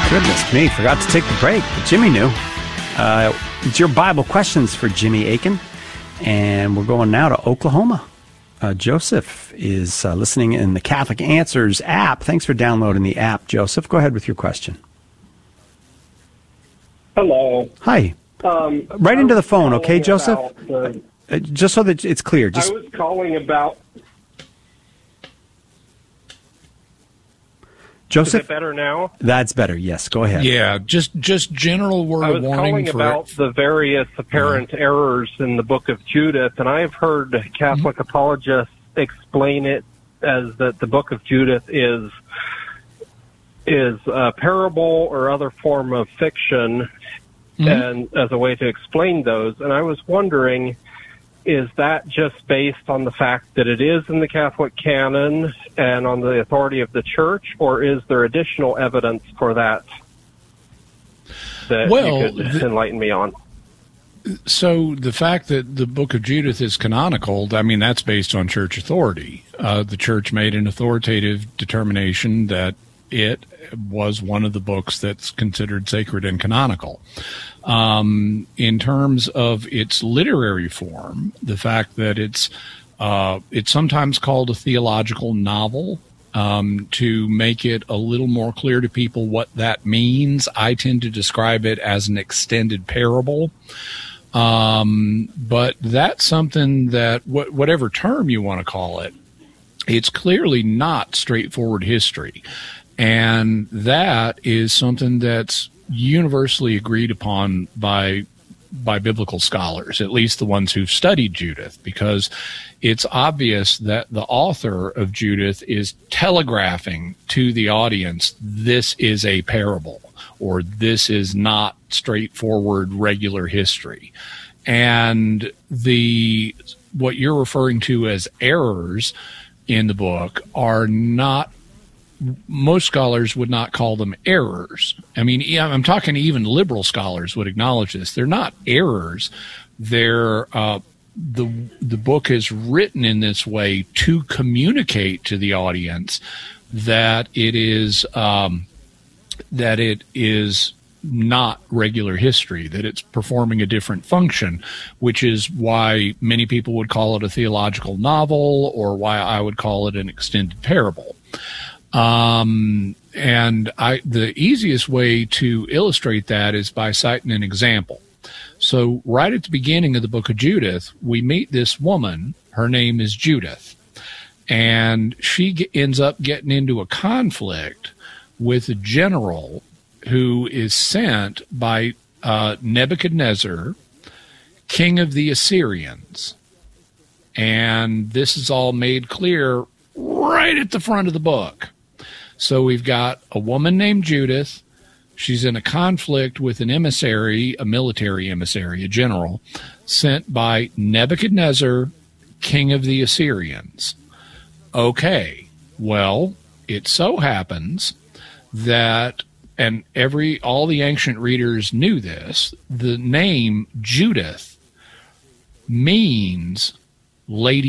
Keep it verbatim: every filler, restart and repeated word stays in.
Goodness me, forgot to take the break, but Jimmy knew. Uh, it's your Bible questions for Jimmy Akin, and we're going now to Oklahoma. Uh, Joseph is uh, listening in the Catholic Answers app. Thanks for downloading the app, Joseph. Go ahead with your question. Hello. Hi. Um, right into the phone, okay, Joseph? The, uh, just so that it's clear. Just... I was calling about... Joseph? Is it better now? That's better, yes. Go ahead. Yeah, just just general word I was of warning calling for about it. the various apparent uh-huh. errors in the Book of Judith, and I've heard Catholic mm-hmm. apologists explain it as that the Book of Judith is is a parable or other form of fiction, mm-hmm. and as a way to explain those. And I was wondering, is that just based on the fact that it is in the Catholic canon and on the authority of the Church, or is there additional evidence for that that well, you could the, enlighten me on? So the fact that the Book of Judith is canonical, I mean, that's based on Church authority. Uh, the Church made an authoritative determination that it was one of the books that's considered sacred and canonical. Um, in terms of its literary form, the fact that it's uh, it's sometimes called a theological novel, um, to make it a little more clear to people what that means, I tend to describe it as an extended parable. Um, but that's something that, wh- whatever term you want to call it, it's clearly not straightforward history. And that is something that's universally agreed upon by by biblical scholars, at least the ones who've studied Judith, because it's obvious that the author of Judith is telegraphing to the audience, this is a parable, or this is not straightforward regular history. And the what you're referring to as errors in the book are not, most scholars would not call them errors. I mean, I'm talking even liberal scholars would acknowledge this. They're not errors. They're, uh, the, the book is written in this way to communicate to the audience that it is, um, that it is not regular history, that it's performing a different function, which is why many people would call it a theological novel, or why I would call it an extended parable. Um, and I, the easiest way to illustrate that is by citing an example. So right at the beginning of the Book of Judith, we meet this woman. Her name is Judith, and she ge- ends up getting into a conflict with a general who is sent by uh, Nebuchadnezzar, king of the Assyrians. And this is all made clear right at the front of the book. So we've got a woman named Judith. She's in a conflict with an emissary, a military emissary, a general, sent by Nebuchadnezzar, king of the Assyrians. Okay, well, it so happens that, and every all the ancient readers knew this, the name Judith means lady